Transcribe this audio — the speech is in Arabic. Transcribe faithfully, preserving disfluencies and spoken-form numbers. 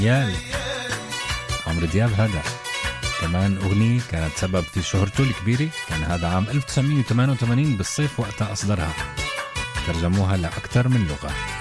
يال عمرو دياب هذا كمان أغنية كانت سبب في شهرته الكبيرة. كان هذا عام ألف وتسعمية وثمانية وثمانين بالصيف وقتها أصدرها، ترجموها لأكثر من لغة.